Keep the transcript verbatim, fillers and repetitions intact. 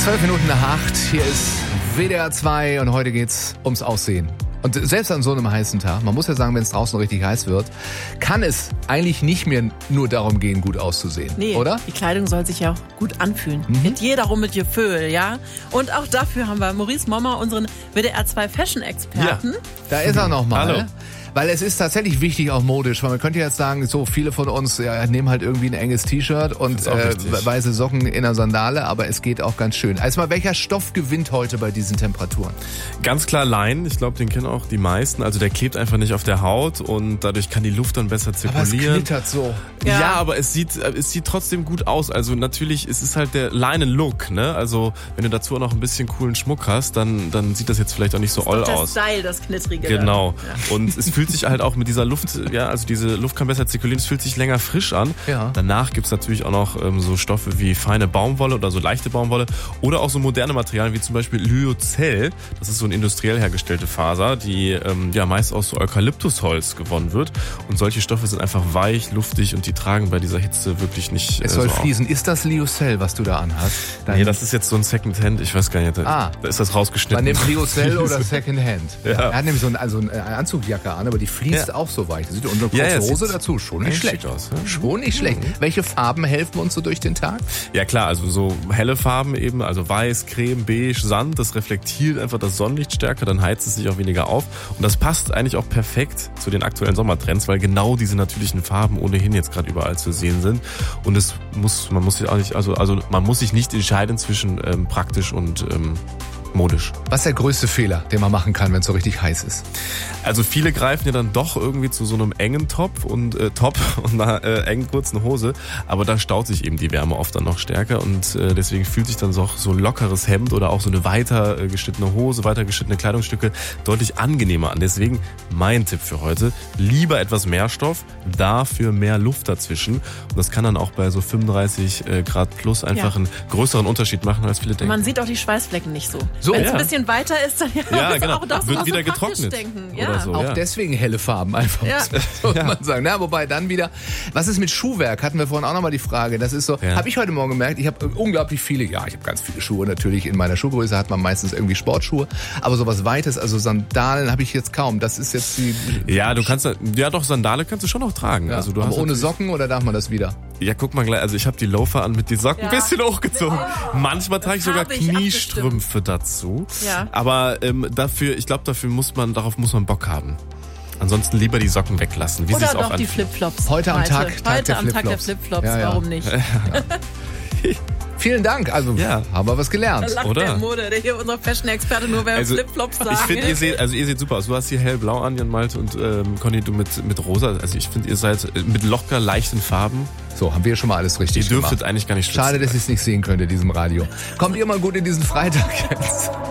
Zwölf Minuten nach acht, hier ist W D R zwei und heute geht's ums Aussehen. Und selbst an so einem heißen Tag, man muss ja sagen, wenn es draußen richtig heiß wird, kann es eigentlich nicht mehr nur darum gehen, gut auszusehen, nee, oder? Die Kleidung soll sich ja auch gut anfühlen. Mhm. Mit jeder rum mit Gefühl, ja. Und auch dafür haben wir Maurice Mommer, unseren W D R zwei Fashion-Experten. Ja, da ist er nochmal. Hallo. Weil es ist tatsächlich wichtig, auch modisch, weil man könnte jetzt sagen, so viele von uns ja, nehmen halt irgendwie ein enges T-Shirt und äh, weiße Socken in einer Sandale, aber es geht auch ganz schön. Also mal, welcher Stoff gewinnt heute bei diesen Temperaturen? Ganz klar Leinen, ich glaube, den kennen auch die meisten. Also der klebt einfach nicht auf der Haut und dadurch kann die Luft dann besser zirkulieren. Aber es knittert so. Ja, Ja. aber es sieht, es sieht trotzdem gut aus. Also natürlich, es ist halt der Leinen-Look, ne? Also wenn du dazu auch noch ein bisschen coolen Schmuck hast, dann, dann sieht das jetzt vielleicht auch nicht so oll Das aus. Style, das Knittrige. Genau. Ja. Und es fühlt sich halt auch mit dieser Luft, ja, also diese Luft kann besser zirkulieren, es fühlt sich länger frisch an. Ja. Danach gibt's natürlich auch noch ähm, so Stoffe wie feine Baumwolle oder so leichte Baumwolle oder auch so moderne Materialien wie zum Beispiel Lyocell. Das ist so eine industriell hergestellte Faser, die ähm, ja meist aus so Eukalyptusholz gewonnen wird. Und solche Stoffe sind einfach weich, luftig und die tragen bei dieser Hitze wirklich nicht. Es äh, soll so fließen. Auf. Ist das Lyocell, was du da anhast? Dein Nee, das ist jetzt so ein Secondhand, ich weiß gar nicht, da, Ah. da ist das rausgeschnitten. Man nimmt Lyocell oder Secondhand. Ja. Er hat nämlich so eine, also eine Anzugjacke an, aber die fließt Ja. auch so weich. Und eine kurze Ja, ja, Hose sieht dazu, schon nicht eigentlich schlecht. schick aus, ja. Schon nicht schlecht. Welche Farben helfen uns so durch den Tag? Ja klar, also so helle Farben eben, also weiß, creme, beige, Sand, das reflektiert einfach das Sonnenlicht stärker, dann heizt es sich auch weniger auf. Und das passt eigentlich auch perfekt zu den aktuellen Sommertrends, weil genau diese natürlichen Farben ohnehin jetzt gerade überall zu sehen sind. Und es muss, man muss sich auch nicht, also, also man muss sich nicht entscheiden zwischen ähm, praktisch und ähm, modisch. Was ist der größte Fehler, den man machen kann, wenn es so richtig heiß ist? Also viele greifen ja dann doch irgendwie zu so einem engen Top und äh, Top und einer äh, engen kurzen Hose, aber da staut sich eben die Wärme oft dann noch stärker und äh, deswegen fühlt sich dann so, so ein lockeres Hemd oder auch so eine weiter äh, geschnittene Hose, weiter geschnittene Kleidungsstücke deutlich angenehmer an. Deswegen mein Tipp für heute, lieber etwas mehr Stoff, dafür mehr Luft dazwischen. Und das kann dann auch bei so fünfunddreißig Grad plus einfach Ja. einen größeren Unterschied machen, als viele denken. Man sieht auch die Schweißflecken nicht so. So, Wenn es ja. ein bisschen weiter ist, dann ja, Ja, ist genau. auch das Wird muss wieder man praktisch getrocknet denken. oder Ja. so. Auch ja. deswegen helle Farben einfach, Ja. muss Ja. man sagen. Na, wobei dann wieder, was ist mit Schuhwerk? Hatten wir vorhin auch nochmal die Frage. Das ist so, Ja. habe ich heute Morgen gemerkt, ich habe unglaublich viele, ja, ich habe ganz viele Schuhe natürlich. In meiner Schuhgröße hat man meistens irgendwie Sportschuhe. Aber sowas Weites, also Sandalen habe ich jetzt kaum. Das ist jetzt die... Ja, du kannst, ja doch, Sandale kannst du schon noch tragen. Ja, Also du aber hast ohne natürlich- Socken oder darf man das wieder? Ja, guck mal gleich, also ich habe die Loafer an mit den Socken ein Ja. bisschen hochgezogen. Manchmal trage ich sogar habe ich Kniestrümpfe dazu. Ja. Aber ähm, dafür, ich glaube, dafür muss man, darauf muss man Bock haben. Ansonsten lieber die Socken weglassen, wie sie Oder es auch doch die anfühlt. Flipflops. Heute am Malte. Tag- Tag Heute der am Tag der Flipflops. Flipflops, Ja, ja. warum nicht? Vielen Dank, also Ja. haben wir was gelernt. Da lacht Oder? der Mode, der hier unser Fashion-Experte nur wer Also, Flipflops sagt. Ich finde, ihr seht, also ihr seht super aus. Du hast hier hellblau an, Jan Malte und ähm, Conny, du mit mit rosa. Also ich finde, ihr seid äh, mit locker leichten Farben. So, haben wir schon mal alles richtig Ihr dürftet gemacht. eigentlich gar nicht schwitzen. Schade, dass ich es nicht sehen könnte in diesem Radio. Kommt ihr mal gut in diesen Freitag jetzt.